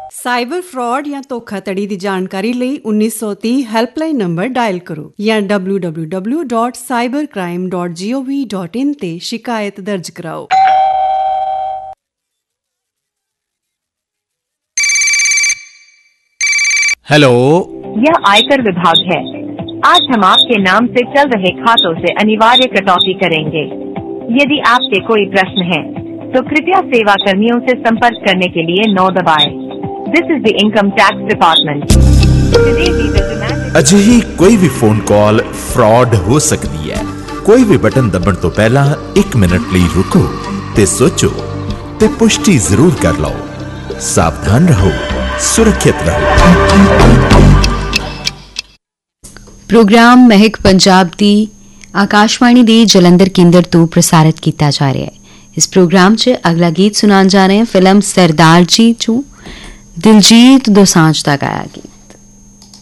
Cyber fraud या धोखाधड़ी की जानकारी ਲਈ 1930 ਹੈਲਪਲਾਈਨ ਨੰਬਰ ਡਾਇਲ ਕਰੋ ਜਾਂ www.cybercrime.gov.in ਤੇ ਸ਼ਿਕਾਇਤ ਦਰਜ ਕਰਾਓ। हेलो, यह आयकर विभाग है। आज हम आपके नाम से चल रहे खातों से अनिवार्य कटौती करेंगे। यदि आपके कोई प्रश्न है तो कृपया सेवा कर्मियों से संपर्क करने के लिए 9 दबाएं। This is the Income Tax Department. ਅਜਿਹੀ ਕੋਈ ਵੀ ਫੋਨ ਕਾਲ ਫਰਾਡ ਹੋ ਸਕਦੀ ਹੈ। ਕੋਈ ਵੀ ਬਟਨ ਦਬਣ ਤੋਂ ਪਹਿਲਾਂ 1 ਮਿੰਟ ਲਈ ਰੁਕੋ ਤੇ ਸੋਚੋ ਤੇ ਪੁਸ਼ਟੀ ਜ਼ਰੂਰ ਕਰ ਲਓ। ਸਾਵਧਾਨ ਰਹੋ, ਸੁਰੱਖਿਅਤ ਰਹੋ। प्रोग्राम महक पंजाब दी आकाशवाणी दी जलंधर केंद्र तो प्रसारित किया जा रहा है। इस प्रोग्राम च अगला गीत सुनान जा रहे हैं फिल्म सरदार जी चो दिलजीत दोसांझ दा गाया गीत।